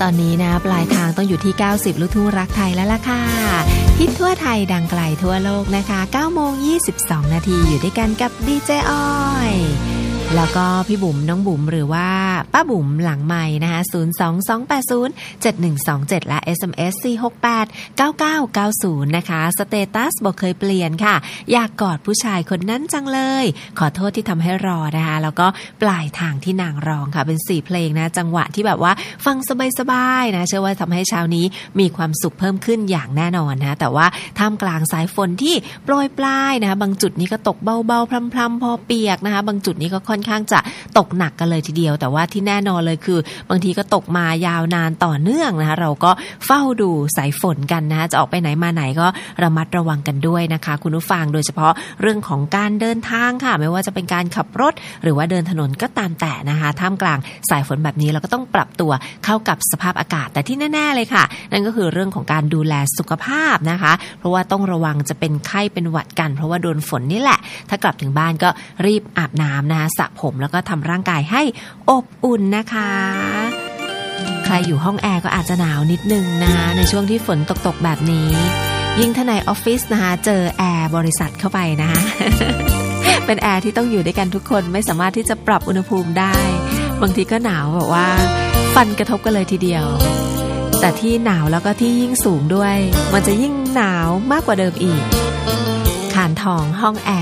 ตอนนี้นะปลายทางต้องอยู่ที่90ลูกทุ่งรักไทยแล้วล่ะค่ะฮิตทั่วไทยดังไกลทั่วโลกนะคะ 9:22 นาทีอยู่ด้วยกันกับดีเจอ้อยแล้วก็พี่บุ๋มน้องบุ๋มหรือว่าป้าบุ๋มหลังไมค์นะคะ 022807127 และ SMS 4689990 นะคะสเตตัสบอกเคยเปลี่ยนค่ะอยากกอดผู้ชายคนนั้นจังเลยขอโทษที่ทำให้รอนะคะแล้วก็ปลายทางที่นางร้องค่ะเป็น4เพลงนะจังหวะที่แบบว่าฟังสบายๆนะเชื่อว่าทำให้เช้านี้มีความสุขเพิ่มขึ้นอย่างแน่นอนนะแต่ว่าท่ามกลางสายฝนที่โปรยปลายนะคะบางจุดนี้ก็ตกเบาๆพรำๆพอเปียกนะคะบางจุดนี้ก็ค่อนข้างจะตกหนักกันเลยทีเดียวแต่ว่าที่แน่นอนเลยคือบางทีก็ตกมายาวนานต่อเนื่องนะคะเราก็เฝ้าดูสายฝนกันนะคะจะออกไปไหนมาไหนก็ระมัดระวังกันด้วยนะคะคุณผู้ฟังโดยเฉพาะเรื่องของการเดินทางค่ะไม่ว่าจะเป็นการขับรถหรือว่าเดินถนนก็ตามแต่นะคะท่ามกลางสายฝนแบบนี้เราก็ต้องปรับตัวเข้ากับสภาพอากาศแต่ที่แน่ๆเลยค่ะนั่นก็คือเรื่องของการดูแลสุขภาพนะคะเพราะว่าต้องระวังจะเป็นไข้เป็นหวัดกันเพราะว่าโดนฝนนี่แหละถ้ากลับถึงบ้านก็รีบอาบน้ำนะคะสระผมแล้วก็ทำร่างกายให้อบอุ่นนะคะใครอยู่ห้องแอร์ก็อาจจะหนาวนิดนึงนะคะในช่วงที่ฝนตกแบบนี้ยิ่งถ้าในออฟฟิศนะคะเจอแอร์บริษัทเข้าไปนะคะ เป็นแอร์ที่ต้องอยู่ด้วยกันทุกคนไม่สามารถที่จะปรับอุณหภูมิได้บางทีก็หนาวแบบว่าฟันกระทบกันเลยทีเดียวแต่ที่หนาวแล้วก็ที่ยิ่งสูงด้วยมันจะยิ่งหนาวมากกว่าเดิมอีกขานทองห้องแอร์